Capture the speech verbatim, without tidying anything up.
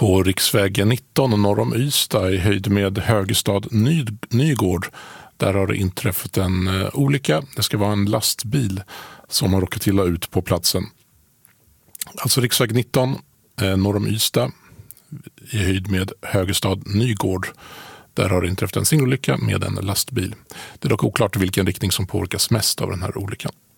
På riksväg nitton norr om Ystad i höjd med Högestad Ny, Nygård. Där har det inträffat en uh, olycka. Det ska vara en lastbil som har råkat illa ut på platsen. Alltså riksväg nitton uh, norr om Ystad i höjd med Högestad Nygård. Där har det inträffat en singelolycka med en lastbil. Det är dock oklart vilken riktning som påverkas mest av den här olyckan.